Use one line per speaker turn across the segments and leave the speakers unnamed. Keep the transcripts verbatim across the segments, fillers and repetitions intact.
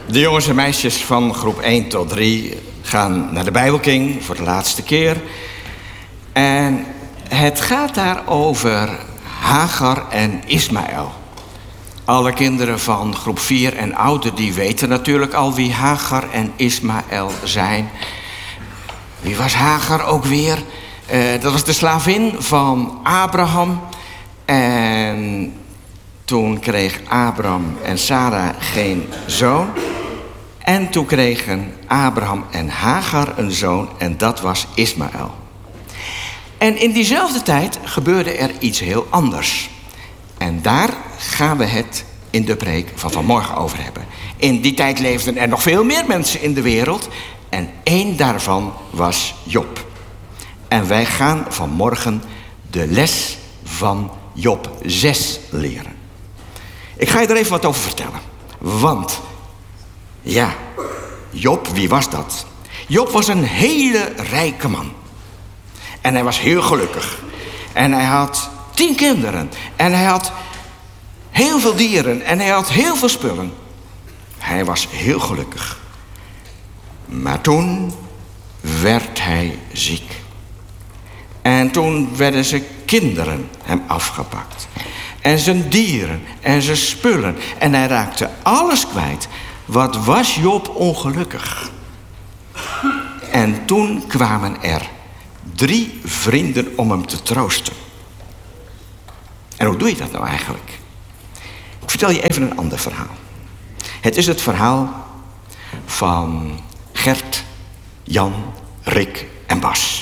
De jongens en meisjes van groep één tot drie gaan naar de Bijbelking voor de laatste keer. En het gaat daar over Hagar en Ismaël. Alle kinderen van groep vier en ouder die weten natuurlijk al wie Hagar en Ismaël zijn. Wie was Hagar ook weer? Uh, dat was de slavin van Abraham. En toen kreeg Abraham en Sarah geen zoon. En toen kregen Abraham en Hagar een zoon en dat was Ismaël. En in diezelfde tijd gebeurde er iets heel anders. En daar gaan we het in de preek van vanmorgen over hebben. In die tijd leefden er nog veel meer mensen in de wereld. En één daarvan was Job. En wij gaan vanmorgen de les van Job zes leren. Ik ga je er even wat over vertellen. Want, ja, Job, wie was dat? Job was een hele rijke man. En hij was heel gelukkig. En hij had tien kinderen. En hij had heel veel dieren. En hij had heel veel spullen. Hij was heel gelukkig. Maar toen werd hij ziek. En toen werden zijn kinderen hem afgepakt. En zijn dieren en zijn spullen. En hij raakte alles kwijt. Wat was Job ongelukkig. En toen kwamen er drie vrienden om hem te troosten. En hoe doe je dat nou eigenlijk? Ik vertel je even een ander verhaal. Het is het verhaal van Gert, Jan, Rick en Bas.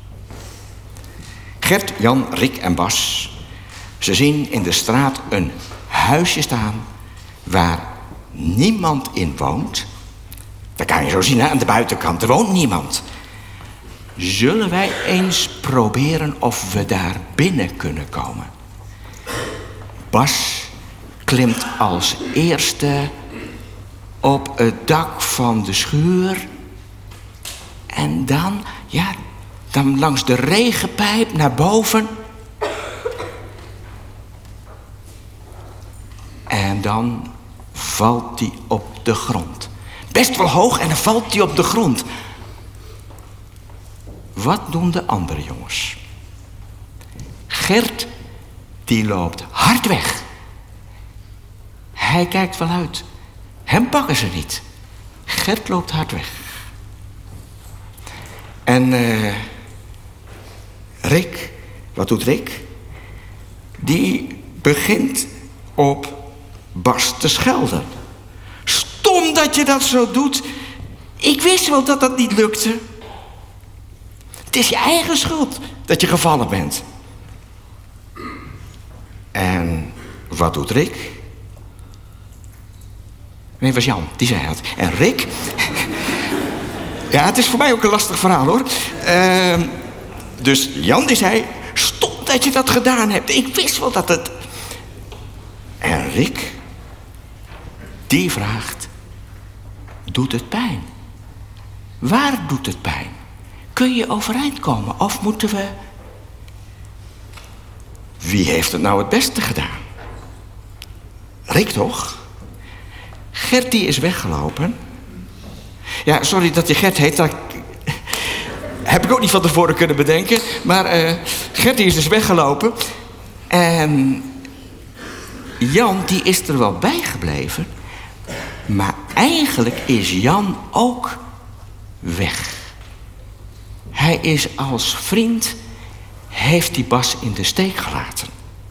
Gert, Jan, Rick en Bas. Ze zien in de straat een huisje staan waar niemand in woont. Dat kan je zo zien aan de buitenkant. Er woont niemand. Zullen wij eens proberen of we daar binnen kunnen komen? Bas klimt als eerste op het dak van de schuur. En dan, ja, dan langs de regenpijp naar boven. En dan valt hij op de grond. Best wel hoog en dan valt hij op de grond. Wat doen de andere jongens? Gert, die loopt hard weg. Hij kijkt wel uit. Hem pakken ze niet. Gert loopt hard weg. En uh, Rick, wat doet Rick? Die begint op Bas te schelden. Stom dat je dat zo doet. Ik wist wel dat dat niet lukte. Het is je eigen schuld dat je gevallen bent. En wat doet Rick? Nee, het was Jan, die zei het. En Rick... ja, het is voor mij ook een lastig verhaal, hoor. Uh, dus Jan die zei... Stom dat je dat gedaan hebt. Ik wist wel dat het... En Rick... die vraagt... Doet het pijn? Waar doet het pijn? Kun je overeind komen? Of moeten we... Wie heeft het nou het beste gedaan? Rick toch? Gert die is weggelopen. Ja, sorry dat je Gert heet. Dat heb ik ook niet van tevoren kunnen bedenken. Maar uh, Gert die is dus weggelopen. En Jan die is er wel bij gebleven. Maar eigenlijk is Jan ook weg. Hij is als vriend, heeft die Bas in de steek gelaten.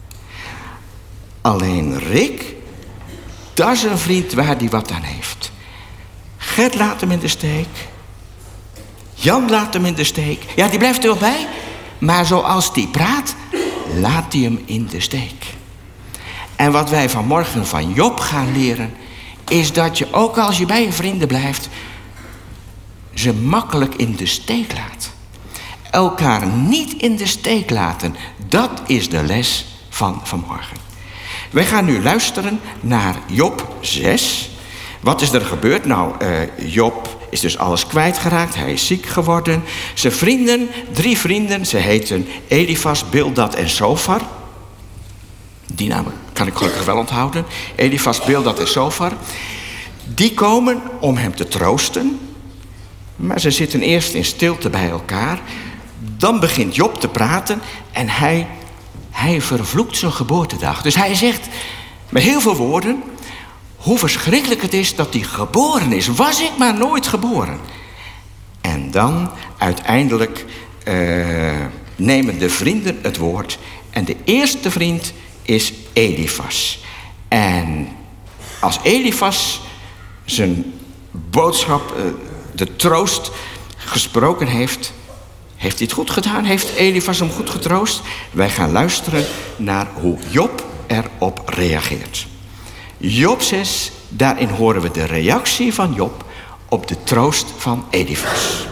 Alleen Rick, dat is een vriend waar die wat aan heeft. Gert laat hem in de steek. Jan laat hem in de steek. Ja, die blijft er wel bij. Maar zoals die praat, laat hij hem in de steek. En wat wij vanmorgen van Job gaan leren... is dat je ook als je bij je vrienden blijft... ze makkelijk in de steek laat. Elkaar niet in de steek laten. Dat is de les van vanmorgen. Wij gaan nu luisteren naar Job zes. Wat is er gebeurd? Nou, uh, Job is dus alles kwijtgeraakt. Hij is ziek geworden. Zijn vrienden, drie vrienden, ze heten Elifas, Bildad en Zofar. Die namen kan ik gelukkig wel onthouden. Elifas, Bildad en Zofar. Die komen om hem te troosten. Maar ze zitten eerst in stilte bij elkaar. Dan begint Job te praten en hij, hij vervloekt zijn geboortedag. Dus hij zegt met heel veel woorden hoe verschrikkelijk het is dat hij geboren is. Was ik maar nooit geboren. En dan uiteindelijk uh, nemen de vrienden het woord. En de eerste vriend is Elifas. En als Elifas zijn boodschap, uh, de troost, gesproken heeft, heeft hij het goed gedaan? Heeft Elifas hem goed getroost? Wij gaan luisteren naar hoe Job erop reageert. Job zes, daarin horen we de reactie van Job op de troost van Elifas.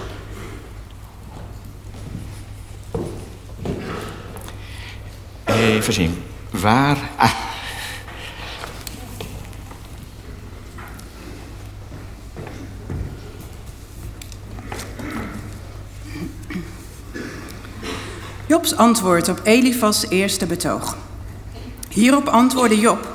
Even zien, waar... Ah.
Jobs antwoord op Elifas' eerste betoog. Hierop antwoordde Job: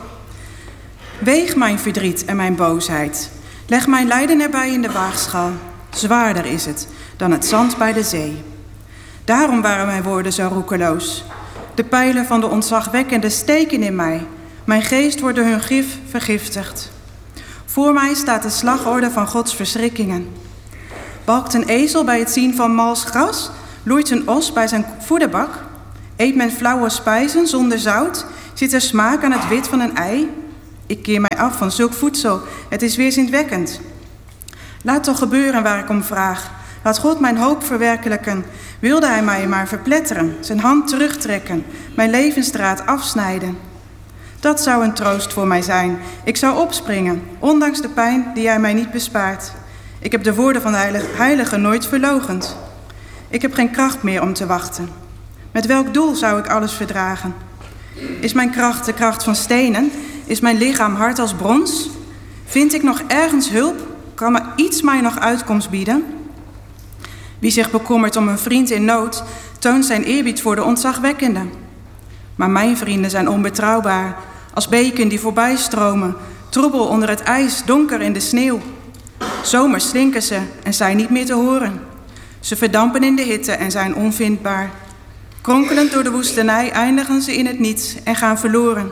Weeg mijn verdriet en mijn boosheid. Leg mijn lijden erbij in de waagschaal. Zwaarder is het dan het zand bij de zee. Daarom waren mijn woorden zo roekeloos. De pijlen van de ontzagwekkende steken in mij. Mijn geest wordt door hun gif vergiftigd. Voor mij staat de slagorde van Gods verschrikkingen. Balkt een ezel bij het zien van mals gras? Loeit een os bij zijn voederbak? Eet men flauwe spijzen zonder zout? Zit er smaak aan het wit van een ei? Ik keer mij af van zulk voedsel. Het is weerzinwekkend. Laat toch gebeuren waar ik om vraag. Laat God mijn hoop verwerkelijken. Wilde hij mij maar verpletteren, zijn hand terugtrekken, mijn levensdraad afsnijden. Dat zou een troost voor mij zijn. Ik zou opspringen, ondanks de pijn die hij mij niet bespaart. Ik heb de woorden van de heilige nooit verloochend. Ik heb geen kracht meer om te wachten. Met welk doel zou ik alles verdragen? Is mijn kracht de kracht van stenen? Is mijn lichaam hard als brons? Vind ik nog ergens hulp? Kan er iets mij nog uitkomst bieden? Wie zich bekommert om een vriend in nood, toont zijn eerbied voor de ontzagwekkende. Maar mijn vrienden zijn onbetrouwbaar, als beken die voorbij stromen, troebel onder het ijs, donker in de sneeuw. Zomers slinken ze en zijn niet meer te horen. Ze verdampen in de hitte en zijn onvindbaar. Kronkelend door de woestenij eindigen ze in het niets en gaan verloren.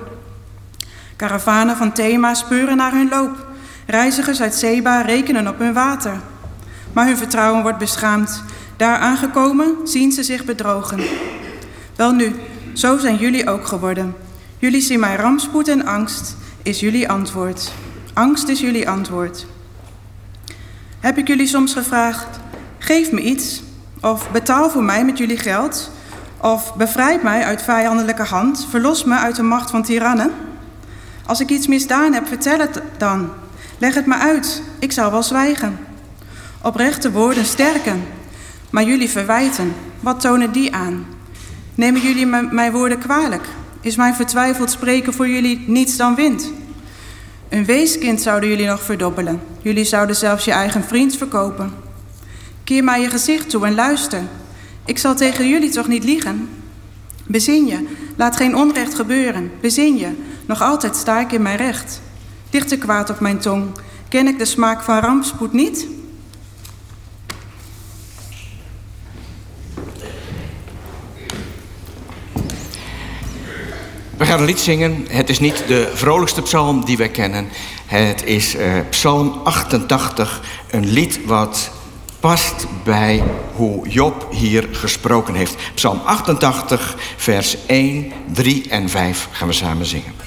Karavanen van Thema speuren naar hun loop. Reizigers uit Seba rekenen op hun water. Maar hun vertrouwen wordt beschaamd. Daar aangekomen zien ze zich bedrogen. Welnu, zo zijn jullie ook geworden. Jullie zien mij rampspoed en angst is jullie antwoord. Angst is jullie antwoord. Heb ik jullie soms gevraagd: geef me iets, of betaal voor mij met jullie geld, of bevrijd mij uit vijandelijke hand, verlos me uit de macht van tirannen? Als ik iets misdaan heb, vertel het dan. Leg het me uit, ik zal wel zwijgen. Oprechte woorden sterken, maar jullie verwijten, wat tonen die aan? Nemen jullie m- mijn woorden kwalijk? Is mijn vertwijfeld spreken voor jullie niets dan wind? Een weeskind zouden jullie nog verdobbelen. Jullie zouden zelfs je eigen vriend verkopen. Keer mij je gezicht toe en luister. Ik zal tegen jullie toch niet liegen? Bezin je, laat geen onrecht gebeuren. Bezin je, nog altijd sta ik in mijn recht. Ligt er kwaad op mijn tong? Ken ik de smaak van rampspoed niet?
We gaan een lied zingen. Het is niet de vrolijkste psalm die wij kennen. Het is uh, psalm achtentachtig, een lied wat past bij hoe Job hier gesproken heeft. Psalm achtentachtig, vers één, drie en vijf gaan we samen zingen.